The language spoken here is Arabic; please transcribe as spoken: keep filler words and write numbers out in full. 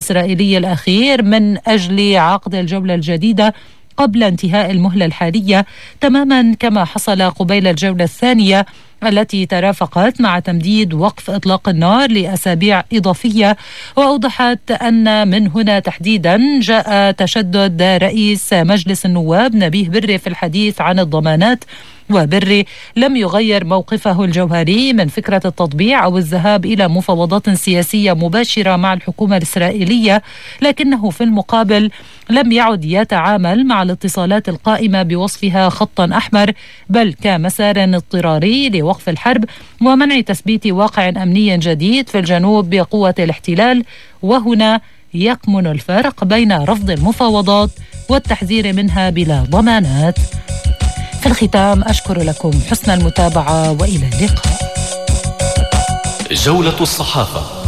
الإسرائيلي الأخير من أجل عقد الجولة الجديدة قبل انتهاء المهلة الحالية، تماما كما حصل قبيل الجولة الثانية التي ترافقت مع تمديد وقف إطلاق النار لأسابيع إضافية. وأوضحت أن من هنا تحديدا جاء تشدد رئيس مجلس النواب نبيه بري في الحديث عن الضمانات، وبري لم يغير موقفه الجوهري من فكرة التطبيع أو الذهاب إلى مفاوضات سياسية مباشرة مع الحكومة الإسرائيلية، لكنه في المقابل لم يعد يتعامل مع الاتصالات القائمة بوصفها خطا أحمر، بل كمسار اضطراري لوقف الحرب ومنع تثبيت واقع أمني جديد في الجنوب بقوة الاحتلال. وهنا يكمن الفرق بين رفض المفاوضات والتحذير منها بلا ضمانات. في الختام أشكر لكم حسن المتابعة وإلى اللقاء. جولة الصحافة.